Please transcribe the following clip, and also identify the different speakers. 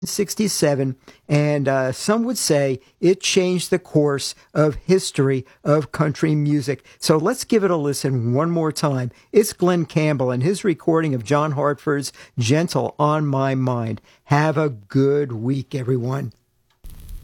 Speaker 1: 1967, and some would say it changed the course of history of country music. So let's give it a listen one more time. It's Glenn Campbell and his recording of John Hartford's Gentle on My Mind. Have a good week, everyone.